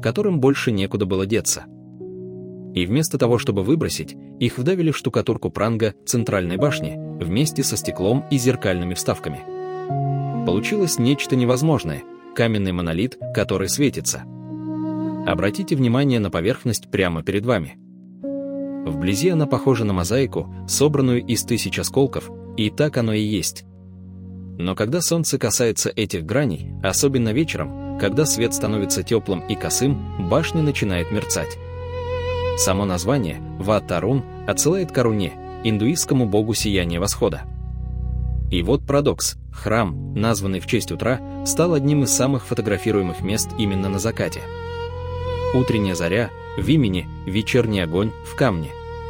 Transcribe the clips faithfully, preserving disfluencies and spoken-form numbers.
которым больше некуда было деться. И вместо того, чтобы выбросить, их вдавили в штукатурку пранга центральной башни вместе со стеклом и зеркальными вставками. Получилось нечто невозможное – каменный монолит, который светится. Обратите внимание на поверхность прямо перед вами. Вблизи она похожа на мозаику, собранную из тысяч осколков, и так оно и есть. Но когда солнце касается этих граней, особенно вечером, когда свет становится теплым и косым, башня начинает мерцать. Само название Ват-Арун отсылает к Аруне, индуистскому богу сияния восхода. И вот парадокс: храм, названный в честь утра, стал одним из самых фотографируемых мест именно на закате. Утренняя заря в имени, вечерний огонь в камне.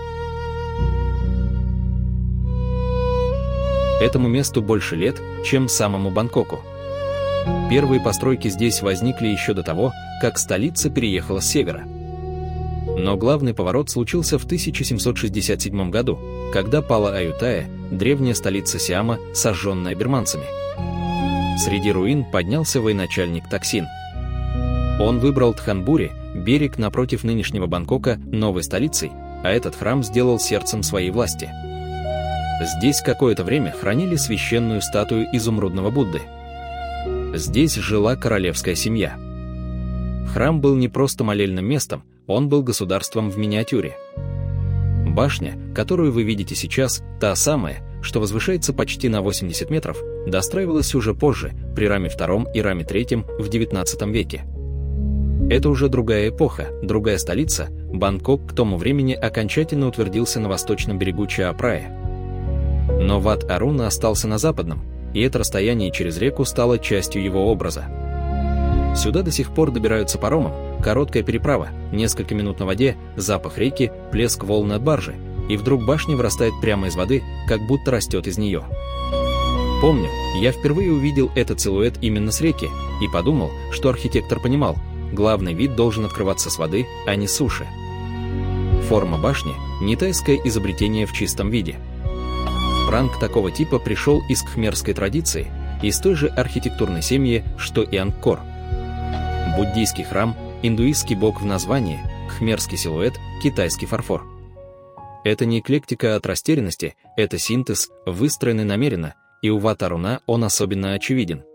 Этому месту больше лет, чем самому Бангкоку. Первые постройки здесь возникли еще до того, как столица переехала с севера. Но главный поворот случился в тысяча семьсот шестьдесят седьмом году, когда пала Аютая, древняя столица Сиама, сожженная бирманцами. Среди руин поднялся военачальник Таксин. Он выбрал Тханбури, берег напротив нынешнего Бангкока, новой столицей, а этот храм сделал сердцем своей власти. Здесь какое-то время хранили священную статую изумрудного Будды. Здесь жила королевская семья. Храм был не просто молельным местом, он был государством в миниатюре. Башня, которую вы видите сейчас, та самая, что возвышается почти на восемьдесят метров, достраивалась уже позже, при Раме втором и Раме третьем в девятнадцатом веке. Это уже другая эпоха, другая столица. Бангкок к тому времени окончательно утвердился на восточном берегу Чаа-Прая. Но Ват-Арун остался на западном, и это расстояние через реку стало частью его образа. Сюда до сих пор добираются паромом, короткая переправа, несколько минут на воде, запах реки, плеск волн от баржи, и вдруг башня вырастает прямо из воды, как будто растет из нее. Помню, я впервые увидел этот силуэт именно с реки, и подумал, что архитектор понимал, главный вид должен открываться с воды, а не с суши. Форма башни – не тайское изобретение в чистом виде. Пранг такого типа пришел из кхмерской традиции, из той же архитектурной семьи, что и Ангкор. Буддийский храм, индуистский бог в названии, кхмерский силуэт, китайский фарфор. Это не эклектика от растерянности, это синтез, выстроенный намеренно, и у Ват-Аруна он особенно очевиден.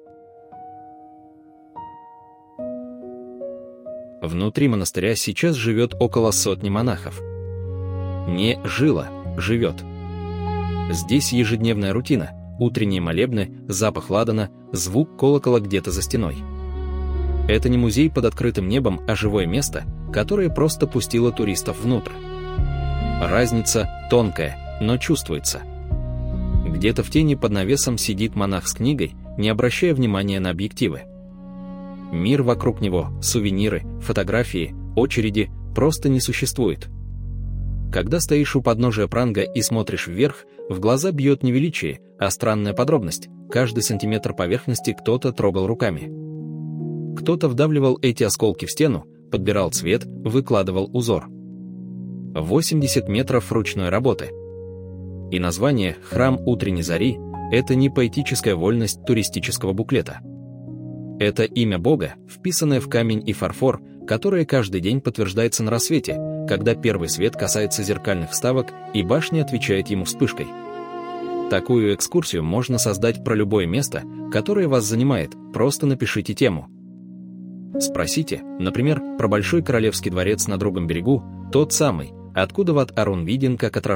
Внутри монастыря сейчас живет около сотни монахов. Не жило, живет. Здесь ежедневная рутина, утренние молебны, запах ладана, звук колокола где-то за стеной. Это не музей под открытым небом, а живое место, которое просто пустило туристов внутрь. Разница тонкая, но чувствуется. Где-то в тени под навесом сидит монах с книгой, не обращая внимания на объективы. Мир вокруг него, сувениры, фотографии, очереди просто не существует. Когда стоишь у подножия пранга и смотришь вверх, в глаза бьет не величие, а странная подробность. Каждый сантиметр поверхности кто-то трогал руками. Кто-то вдавливал эти осколки в стену, подбирал цвет, выкладывал узор. восемьдесят метров ручной работы. И название «Храм утренней зари» — это не поэтическая вольность туристического буклета. Это имя Бога, вписанное в камень и фарфор, которое каждый день подтверждается на рассвете, когда первый свет касается зеркальных вставок и башня отвечает ему вспышкой. Такую экскурсию можно создать про любое место, которое вас занимает, просто напишите тему. Спросите, например, про Большой Королевский дворец на другом берегу, тот самый, откуда Ват-Арун виден как отражение